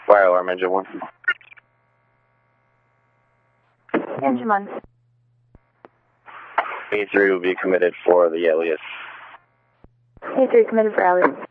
Fire alarm, engine 1. Engine 1. A3 will be committed for the alias. A3 committed for alias.